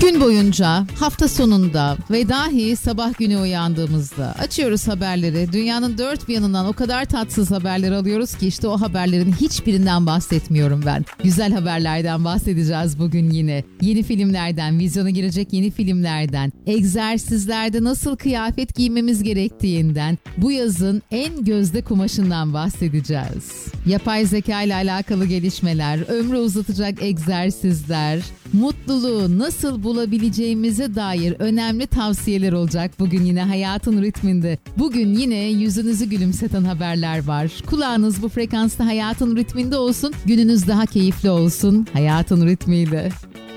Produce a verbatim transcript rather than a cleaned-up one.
Gün boyunca, hafta sonunda ve dahi sabah günü uyandığımızda açıyoruz haberleri. Dünyanın dört bir yanından o kadar tatsız haberler alıyoruz ki işte o haberlerin hiçbirinden bahsetmiyorum ben. Güzel haberlerden bahsedeceğiz bugün yine. Yeni filmlerden, vizyona girecek yeni filmlerden, egzersizlerde nasıl kıyafet giymemiz gerektiğinden, bu yazın en gözde kumaşından bahsedeceğiz. Yapay zeka ile alakalı gelişmeler, ömrü uzatacak egzersizler, mutluluğu nasıl bulabileceğimize dair önemli tavsiyeler olacak bugün yine hayatın ritminde. Bugün yine yüzünüzü gülümseten haberler var. Kulağınız bu frekansta hayatın ritminde olsun, gününüz daha keyifli olsun hayatın ritmiyle.